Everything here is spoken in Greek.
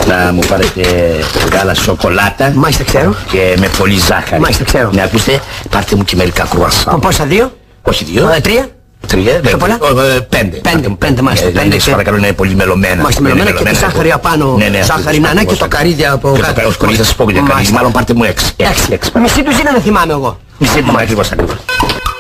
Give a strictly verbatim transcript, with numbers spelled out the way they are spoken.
Να μου πάρετε γάλα σοκολάτα. Μάλιστα, ξέρω. Και με πολύ ζάχαρη. Μάλιστα, ξέρω. Ναι, ακούστε, πάρτε μου και μερικά κρουασάν. Πόσα, δύο? Όχι δύο. Ε, τρία. Τρία, πιο πολλά. Πέντε. Πέντε, πέντε, μάλιστα. Πέντε, σας παρακαλώ, είναι πολύ μελωμένα. Μάλιστα, μελωμένα και τη ζάχαρη απάνω. Ναι, ναι. Ζάχαρη να και το καρύδι από κάτω. κάτω. Ως κορίτσι θα σας πω για καρύδι, μάλλον πάρτε μου έξι. Έξι. Μισή του είναι να θυμάμαι εγώ. Μισή του, ακριβώς ακριβώς.